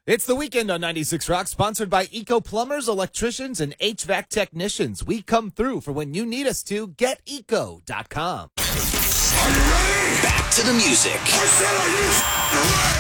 It's the weekend on 96 Rock, sponsored by Eco Plumbers, Electricians, and HVAC Technicians. We come through for when you need us to. GetEco.com. Are you ready? Back to the music. I said, are you ready?